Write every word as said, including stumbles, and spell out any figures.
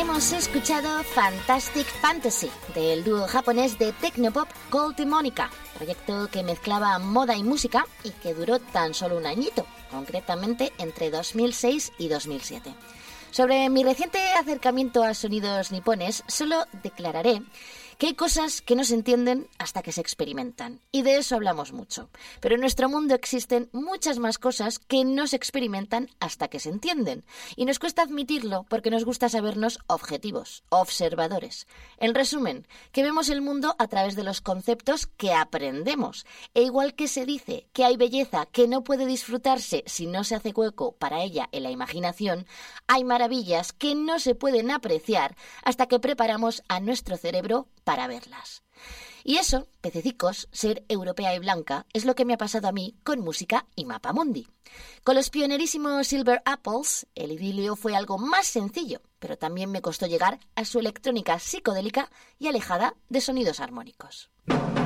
Hemos escuchado Fantastic Fantasy del dúo japonés de Tecnopop Cold y Monica, proyecto que mezclaba moda y música y que duró tan solo un añito, concretamente entre dos mil seis y dos mil siete. Sobre mi reciente acercamiento a sonidos nipones, solo declararé que hay cosas que no se entienden hasta que se experimentan, y de eso hablamos mucho. Pero en nuestro mundo existen muchas más cosas que no se experimentan hasta que se entienden, y nos cuesta admitirlo porque nos gusta sabernos objetivos, observadores. En resumen, que vemos el mundo a través de los conceptos que aprendemos, e igual que se dice que hay belleza que no puede disfrutarse si no se hace hueco para ella en la imaginación, hay maravillas que no se pueden apreciar hasta que preparamos a nuestro cerebro para verlas. Y eso, pececicos, ser europea y blanca, es lo que me ha pasado a mí con música y Mapamundi. Con los pionerísimos Silver Apples, el idilio fue algo más sencillo, pero también me costó llegar a su electrónica psicodélica y alejada de sonidos armónicos.